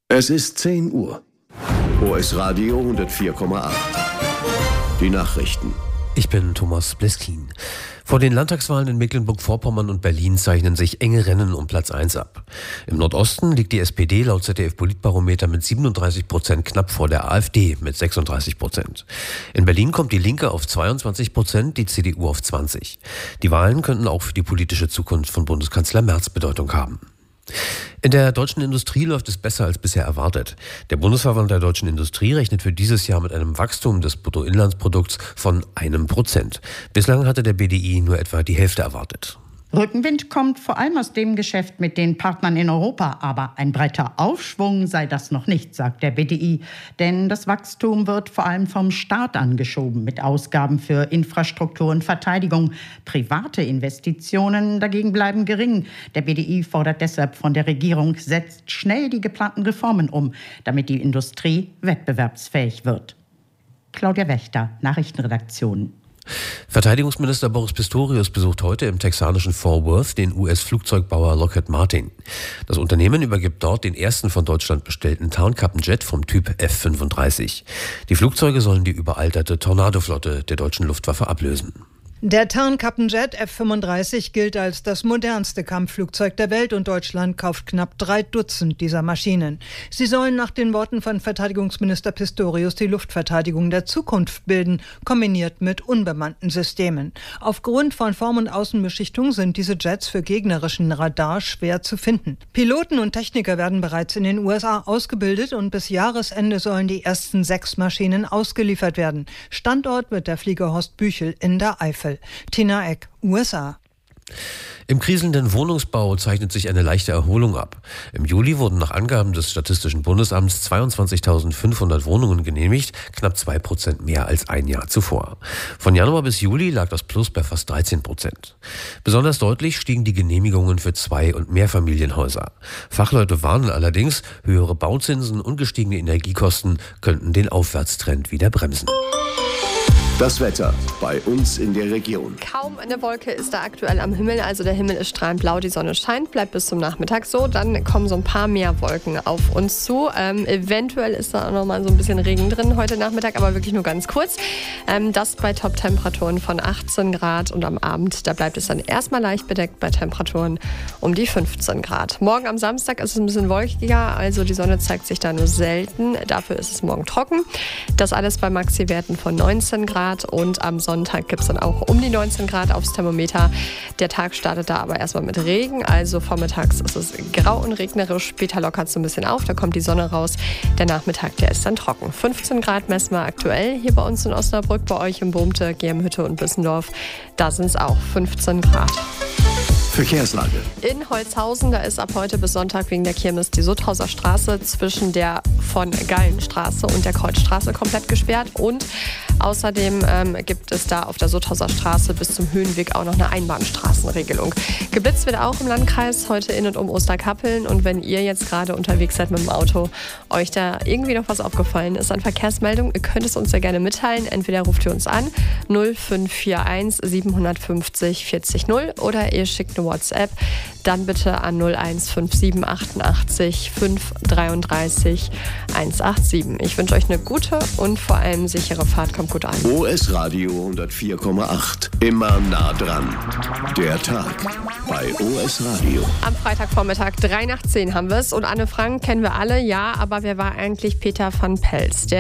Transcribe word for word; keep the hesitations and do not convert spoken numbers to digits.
Es ist zehn Uhr. O S Radio hundertvier Komma acht. Die Nachrichten. Ich bin Thomas Bleskin. Vor den Landtagswahlen in Mecklenburg-Vorpommern und Berlin zeichnen sich enge Rennen um Platz eins ab. Im Nordosten liegt die S P D laut Z D F-Politbarometer mit siebenunddreißig Prozent knapp vor der AfD mit sechsunddreißig Prozent. In Berlin kommt die Linke auf zweiundzwanzig Prozent, die C D U auf zwanzig. Die Wahlen könnten auch für die politische Zukunft von Bundeskanzler Merz Bedeutung haben. In der deutschen Industrie läuft es besser als bisher erwartet. Der Bundesverband der deutschen Industrie rechnet für dieses Jahr mit einem Wachstum des Bruttoinlandsprodukts von einem Prozent. Bislang hatte der B D I nur etwa die Hälfte erwartet. Rückenwind kommt vor allem aus dem Geschäft mit den Partnern in Europa. Aber ein breiter Aufschwung sei das noch nicht, sagt der B D I. Denn das Wachstum wird vor allem vom Staat angeschoben mit Ausgaben für Infrastruktur und Verteidigung. Private Investitionen dagegen bleiben gering. Der B D I fordert deshalb von der Regierung, setzt schnell die geplanten Reformen um, damit die Industrie wettbewerbsfähig wird. Claudia Wächter, Nachrichtenredaktion. Verteidigungsminister Boris Pistorius besucht heute im texanischen Fort Worth den U S-Flugzeugbauer Lockheed Martin. Das Unternehmen übergibt dort den ersten von Deutschland bestellten Tarnkappenjet vom Typ F fünfunddreißig. Die Flugzeuge sollen die überalterte Tornado-Flotte der deutschen Luftwaffe ablösen. Der Tarnkappenjet F fünfunddreißig gilt als das modernste Kampfflugzeug der Welt und Deutschland kauft knapp drei Dutzend dieser Maschinen. Sie sollen nach den Worten von Verteidigungsminister Pistorius die Luftverteidigung der Zukunft bilden, kombiniert mit unbemannten Systemen. Aufgrund von Form- und Außenbeschichtung sind diese Jets für gegnerischen Radar schwer zu finden. Piloten und Techniker werden bereits in den U S A ausgebildet und bis Jahresende sollen die ersten sechs Maschinen ausgeliefert werden. Standort wird der Flieger Horst Büchel in der Eifel. Tina Eck, U S A. Im kriselnden Wohnungsbau zeichnet sich eine leichte Erholung ab. Im Juli wurden nach Angaben des Statistischen Bundesamts zweiundzwanzigtausendfünfhundert Wohnungen genehmigt, knapp zwei Prozent mehr als ein Jahr zuvor. Von Januar bis Juli lag das Plus bei fast dreizehn Prozent. Besonders deutlich stiegen die Genehmigungen für Zwei- und Mehrfamilienhäuser. Fachleute warnen allerdings, höhere Bauzinsen und gestiegene Energiekosten könnten den Aufwärtstrend wieder bremsen. Das Wetter bei uns in der Region. Kaum eine Wolke ist da aktuell am Himmel, also der Himmel ist strahlend blau, die Sonne scheint, bleibt bis zum Nachmittag so. Dann kommen so ein paar mehr Wolken auf uns zu. Ähm, eventuell ist da auch noch mal so ein bisschen Regen drin heute Nachmittag, aber wirklich nur ganz kurz. Ähm, das bei Top-Temperaturen von achtzehn Grad und am Abend, da bleibt es dann erstmal leicht bedeckt bei Temperaturen um die fünfzehn Grad. Morgen am Samstag ist es ein bisschen wolkiger, also die Sonne zeigt sich da nur selten. Dafür ist es morgen trocken. Das alles bei Maxi-Werten von neunzehn Grad. Und am Sonntag gibt es dann auch um die neunzehn Grad aufs Thermometer. Der Tag startet da aber erstmal mit Regen. Also vormittags ist es grau und regnerisch. Später lockert es so ein bisschen auf. Da kommt die Sonne raus. Der Nachmittag, der ist dann trocken. fünfzehn Grad messen wir aktuell hier bei uns in Osnabrück. Bei euch in Bohmte, Germhütte und Bissendorf. Da sind es auch fünfzehn Grad. Verkehrslage. In Holzhausen, da ist ab heute bis Sonntag wegen der Kirmes die Sutthauser Straße zwischen der von Gallenstraße und der Kreuzstraße komplett gesperrt. Und außerdem ähm, gibt es da auf der Sutthauser Straße bis zum Höhenweg auch noch eine Einbahnstraßenregelung. Geblitzt wird auch im Landkreis heute in und um Osterkappeln. Und wenn ihr jetzt gerade unterwegs seid mit dem Auto, euch da irgendwie noch was aufgefallen ist an Verkehrsmeldung, ihr könnt es uns sehr gerne mitteilen. Entweder ruft ihr uns an null fünf vier eins sieben fünf null vierzig null oder ihr schickt eine WhatsApp, dann bitte an null eins fünf sieben achtundachtzig fünf dreiunddreißig hundertsiebenundachtzig. Ich wünsche euch eine gute und vor allem sichere Fahrt. Kommt gut an. O S Radio hundertvier Komma acht. Immer nah dran. Der Tag bei O S Radio. Am Freitagvormittag drei nach zehn haben wir es. Und Anne Frank kennen wir alle, ja, aber wer war eigentlich Peter van Pels? Der